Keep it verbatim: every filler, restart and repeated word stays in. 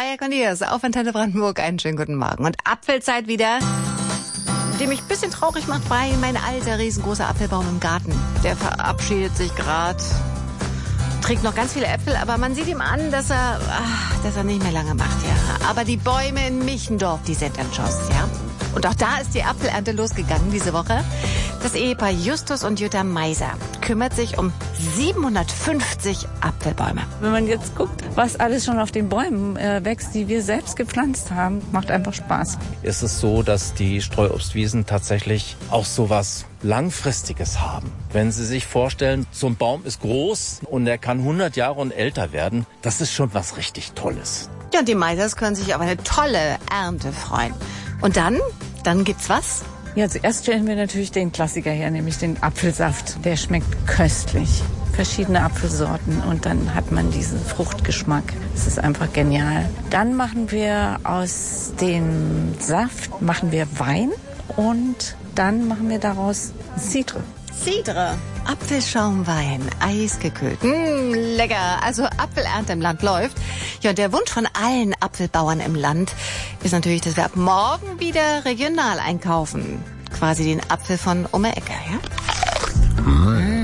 Dreieck und Ears auf Antenne Brandenburg. Einen schönen guten Morgen. Und Apfelzeit wieder, die mich ein bisschen traurig macht, weil mein alter riesengroßer Apfelbaum im Garten, der verabschiedet sich gerade. Trägt noch ganz viele Äpfel, aber man sieht ihm an, dass er, ach, dass er nicht mehr lange macht, ja. Aber die Bäume in Michendorf, die sind ein Schuss, ja. Und auch da ist die Apfelernte losgegangen diese Woche. Das Ehepaar Justus und Jutta Meiser kümmert sich um siebenhundertfünfzig Apfelbäume. Wenn man jetzt guckt, was alles schon auf den Bäumen äh, wächst, die wir selbst gepflanzt haben, macht einfach Spaß. Ist es so, dass die Streuobstwiesen tatsächlich auch sowas Langfristiges haben? Wenn Sie sich vorstellen, so ein Baum ist groß und er kann hundert Jahre und älter werden, das ist schon was richtig Tolles. Ja, und die Meisers können sich auf eine tolle Ernte freuen. Und dann, dann gibt's was? Ja, zuerst stellen wir natürlich den Klassiker her, nämlich den Apfelsaft. Der schmeckt köstlich. Verschiedene Apfelsorten und dann hat man diesen Fruchtgeschmack. Das ist einfach genial. Dann machen wir aus dem Saft machen wir Wein und dann machen wir daraus Cidre. Cidre. Apfelschaumwein, eisgekühlt. Mmh, lecker. Also Apfelernte im Land läuft. Ja, und der Wunsch von allen Apfelbauern im Land ist natürlich, dass wir ab morgen wieder regional einkaufen. Quasi den Apfel von um die Ecke, ja?